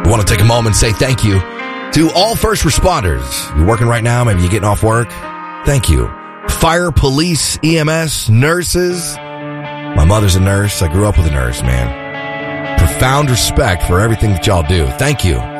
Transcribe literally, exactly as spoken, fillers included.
I want to take a moment and say thank you to all first responders. You're working right now, maybe you're getting off work. Thank you. Fire, police, E M S, nurses. My mother's a nurse. I grew up with a nurse, man. Profound respect for everything that y'all do. Thank you.